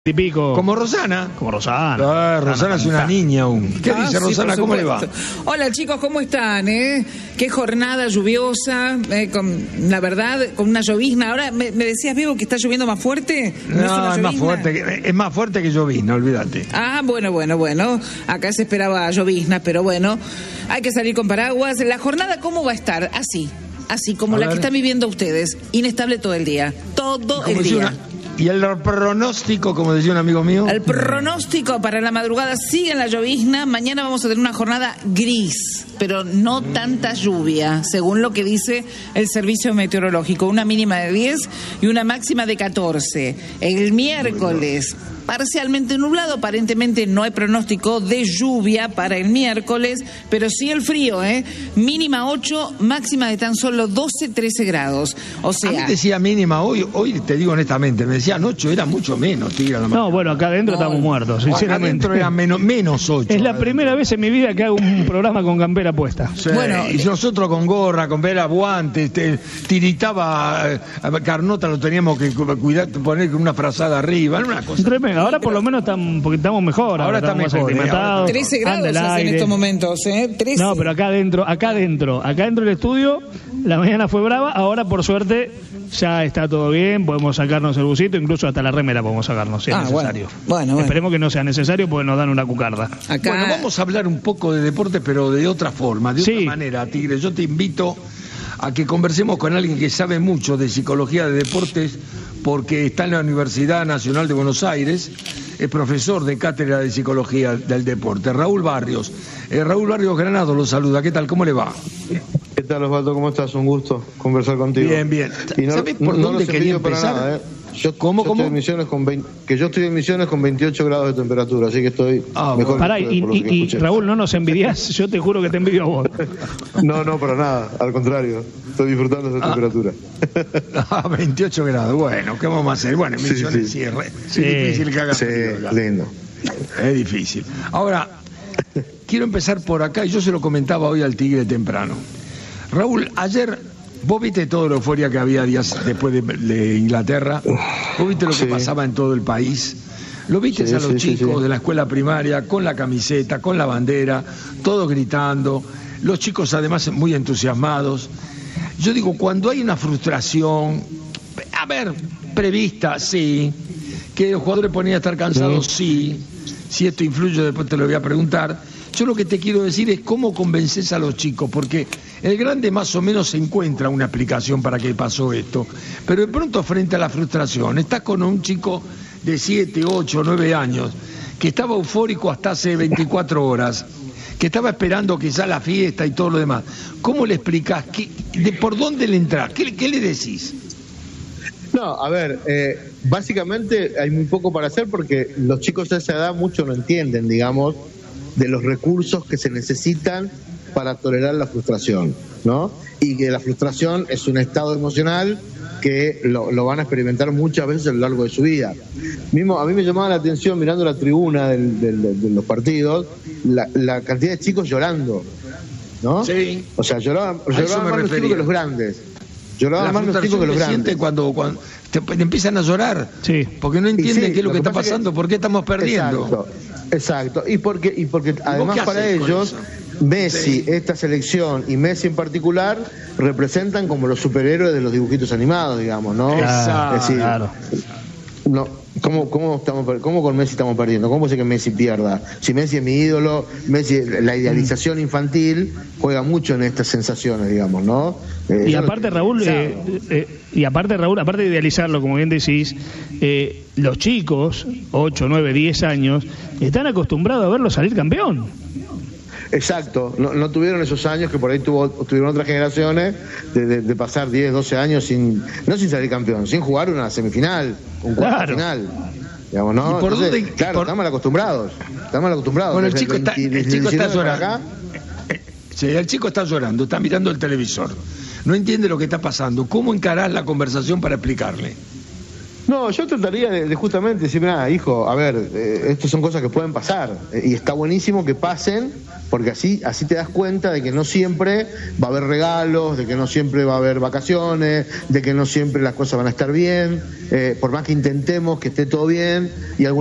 y pico. Como Rosana. Como Rosana. Rosana es una niña aún. ¿Qué dice Rosana? ¿Cómo le va? Hola chicos, ¿cómo están? Qué jornada lluviosa, la verdad, con una llovizna. Ahora me decías, Diego, que está lloviendo más fuerte. No, es más fuerte que llovizna, olvídate. Ah, bueno. Acá se esperaba llovizna, pero bueno, hay que salir con paraguas. La jornada, ¿cómo va a estar? Así como la que están viviendo ustedes. Inestable todo el día. Todo el día. ¿Y el pronóstico, como decía un amigo mío? El pronóstico para la madrugada sigue en la llovizna. Mañana vamos a tener una jornada gris, pero no tanta lluvia, según lo que dice el servicio meteorológico. Una mínima de 10 y una máxima de 14. El miércoles, parcialmente nublado. Aparentemente no hay pronóstico de lluvia para el miércoles, pero sí el frío, mínima 8, máxima de tan solo 12, 13 grados. O sea, a mí decía mínima hoy te digo honestamente, me decían 8, era mucho menos, Tigre. No, bueno, acá adentro estamos muertos, sinceramente. Acá adentro era menos 8. Es la primera vez en mi vida que hago un programa con campera puesta. Sí, bueno, y nosotros con gorra, con vela, guantes, tiritaba Carnota, lo teníamos que cuidar, poner una frazada arriba, era una cosa. Tremendo. Ahora por lo menos estamos mejor. Ahora está mejor. 13 grados hace en estos momentos, 13. No, pero acá adentro del estudio, la mañana fue brava, ahora por suerte ya está todo bien, podemos sacarnos el busito, incluso hasta la remera podemos sacarnos, si es necesario. Bueno. Esperemos que no sea necesario porque nos dan una cucarda. Bueno, vamos a hablar un poco de deporte, pero de otra forma, de otra manera, Tigre. Yo te invito a que conversemos con alguien que sabe mucho de psicología de deportes, porque está en la Universidad Nacional de Buenos Aires, es profesor de cátedra de psicología del deporte. Raúl Barrios. Raúl Barrios Granado lo saluda. ¿Qué tal? ¿Cómo le va? ¿Qué tal, Osvaldo? ¿Cómo estás? Un gusto conversar contigo. Bien. Y ¿Sabés por dónde quería empezar? Nada, Yo estoy en Misiones con 28 grados de temperatura, así que estoy mejor. Pará, y Raúl, no nos envidias, yo te juro que te envidio a vos. No, para nada, al contrario, estoy disfrutando de esa temperatura. 28 grados, bueno, ¿qué vamos a hacer? Bueno, en Misiones sí, es difícil que haga frío. Lindo. Es difícil. Ahora, quiero empezar por acá, y yo se lo comentaba hoy al Tigre temprano. Raúl, ayer, vos viste toda la euforia que había días después de Inglaterra, vos viste lo que pasaba en todo el país, lo viste a los chicos de la escuela primaria con la camiseta, con la bandera, todos gritando, los chicos además muy entusiasmados. Yo digo, cuando hay una frustración, prevista, sí, que los jugadores podrían estar cansados, sí, si esto influye después te lo voy a preguntar. Yo lo que te quiero decir es cómo convences a los chicos, porque el grande más o menos se encuentra una explicación para qué pasó esto, pero de pronto frente a la frustración, estás con un chico de 7, 8, 9 años, que estaba eufórico hasta hace 24 horas, que estaba esperando quizá la fiesta y todo lo demás. ¿Cómo le explicás? ¿Por dónde le entrás? ¿Qué le decís? No, básicamente hay muy poco para hacer porque los chicos de esa edad mucho no entienden, digamos, de los recursos que se necesitan para tolerar la frustración, ¿no? Y que la frustración es un estado emocional que lo van a experimentar muchas veces a lo largo de su vida. A mí me llamaba la atención mirando la tribuna de los partidos, la cantidad de chicos llorando, ¿no? Sí. O sea, lloraban más los chicos que los grandes. Lloraban más los chicos que los grandes. Cuando te empiezan a llorar, porque no entienden qué es lo que está pasando, por qué estamos perdiendo. Exacto. Y porque además para ellos Messi, esta selección y Messi en particular representan como los superhéroes de los dibujitos animados, digamos, ¿no? Exacto. Es decir, no, ¿cómo con Messi estamos perdiendo? ¿Cómo sé que Messi pierda? Si Messi es mi ídolo, la idealización infantil juega mucho en estas sensaciones, digamos, ¿no? Y aparte, Raúl, aparte de idealizarlo, como bien decís, los chicos, 8, 9, 10 años, están acostumbrados a verlo salir campeón. Exacto, no tuvieron esos años que por ahí tuvieron otras generaciones de pasar 10, 12 años no sin salir campeón, sin jugar una semifinal, un cuarto final. Digamos, ¿no? Entonces, estamos mal acostumbrados. Bueno, el chico está llorando. Sí, el chico está llorando, está mirando el televisor. No entiende lo que está pasando. ¿Cómo encarás la conversación para explicarle? No, yo trataría de justamente decir, nada, hijo, a ver, estas son cosas que pueden pasar, y está buenísimo que pasen, porque así te das cuenta de que no siempre va a haber regalos, de que no siempre va a haber vacaciones, de que no siempre las cosas van a estar bien, por más que intentemos que esté todo bien, y